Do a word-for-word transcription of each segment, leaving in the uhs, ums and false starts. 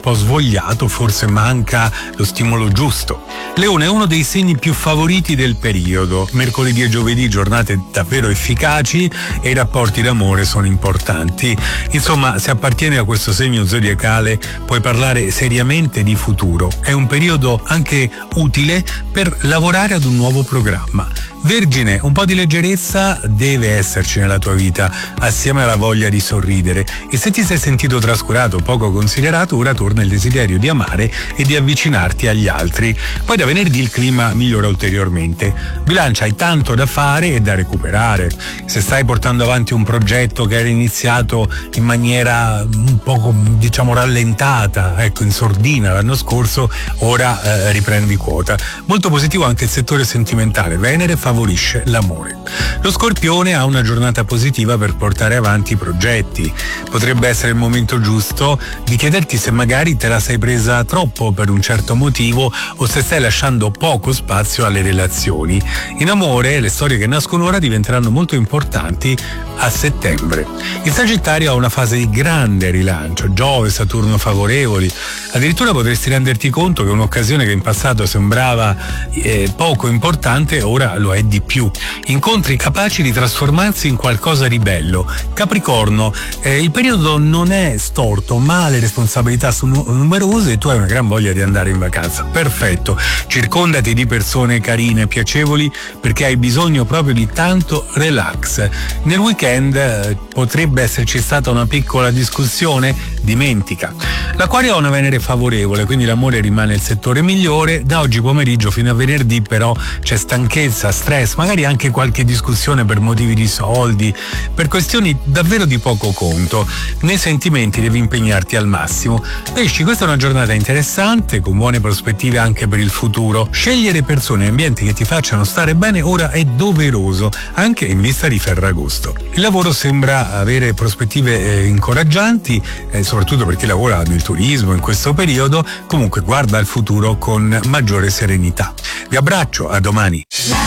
po' svogliato, forse manca lo stimolo giusto. Leone è uno dei segni più favoriti del periodo. Mercoledì e giovedì giornate davvero efficaci e i rapporti d'amore sono importanti. Insomma, se appartieni a questo segno zodiacale puoi parlare seriamente di futuro. È un periodo anche utile per lavorare ad un nuovo programma. Vergine, un po' di leggerezza deve esserci nella tua vita, assieme alla voglia di sorridere, e se ti sei sentito trascurato o poco considerato, ora torna il desiderio di amare e di avvicinarti agli altri. Poi da venerdì il clima migliora ulteriormente. Bilancia, hai tanto da fare e da recuperare. Se stai portando avanti un progetto che era iniziato in maniera un poco, diciamo, rallentata, ecco, in sordina l'anno scorso, ora eh, riprendi quota. Molto positivo anche il settore sentimentale. Venere favorisce l'amore. Lo Scorpione ha una giornata positiva per portare avanti i progetti. Potrebbe essere il momento giusto di chiederti se magari te la sei presa troppo per un certo motivo o se stai lasciando poco spazio alle relazioni. In amore, le storie che nascono ora diventeranno molto importanti a settembre. Il Sagittario ha una fase di grande rilancio, Giove e Saturno favorevoli. Addirittura potresti renderti conto che un'occasione che in passato sembrava eh, poco importante ora lo è di più. Incontri capaci di trasformarsi in qualcosa di bello. Capricorno, eh, il periodo non è storto, ma le responsabilità sono numerose e tu hai una gran voglia di andare in vacanza. Perfetto, circondati di persone carine e piacevoli perché hai bisogno proprio di tanto relax. Nel weekend eh, potrebbe esserci stata una piccola discussione, dimentica. L'Acquario ha una Venere favorevole, quindi l'amore rimane il settore migliore. Da oggi pomeriggio fino a venerdì però c'è stanchezza, stress, magari anche qualche discussione per motivi di soldi, per questioni davvero di poco conto. Nei sentimenti devi impegnarti al massimo. Pesci, questa è una giornata interessante, con buone prospettive anche per il futuro. Scegliere persone e ambienti che ti facciano stare bene ora è doveroso, anche in vista di Ferragosto. Il lavoro sembra avere prospettive eh, incoraggianti, eh, soprattutto per chi lavora nel turismo in questo periodo. Comunque guarda al futuro con maggiore serenità. Vi abbraccio, a domani.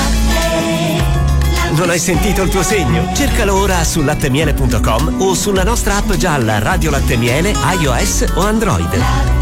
Non hai sentito il tuo segno? Cercalo ora su lattemiele punto com o sulla nostra app gialla Radio Latte Miele, iOS o Android.